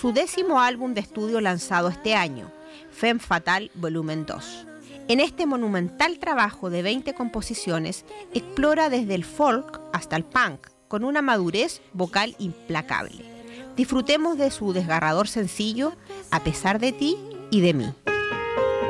su 10º álbum de estudio lanzado este año, Femme Fatale Volumen 2. En este monumental trabajo de 20 composiciones, explora desde el folk hasta el punk, con una madurez vocal implacable. Disfrutemos de su desgarrador sencillo, A pesar de ti y de mí.